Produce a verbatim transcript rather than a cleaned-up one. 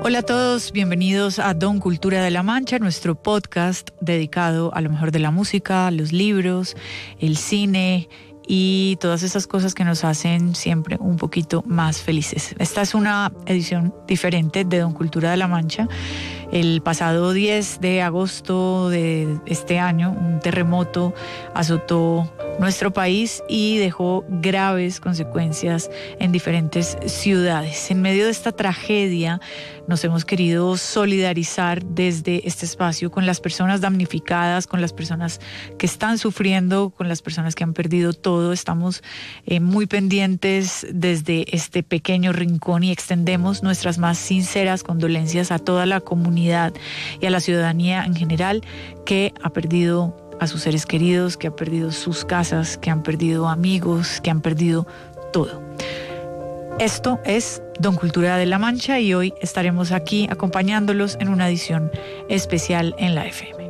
Hola a todos, bienvenidos a Don Cultura de la Mancha, nuestro podcast dedicado a lo mejor de la música, los libros, el cine y todas esas cosas que nos hacen siempre un poquito más felices. Esta es una edición diferente de Don Cultura de la Mancha. El pasado diez de agosto de este año, un terremoto azotó nuestro país y dejó graves consecuencias en diferentes ciudades. En medio de esta tragedia, nos hemos querido solidarizar desde este espacio con las personas damnificadas, con las personas que están sufriendo, con las personas que han perdido todo. Estamos eh, muy pendientes desde este pequeño rincón y extendemos nuestras más sinceras condolencias a toda la comunidad y a la ciudadanía en general que ha perdido a sus seres queridos, que ha perdido sus casas, que han perdido amigos, que han perdido todo. Esto es Don Cultura de la Mancha y hoy estaremos aquí acompañándolos en una edición especial en la F M.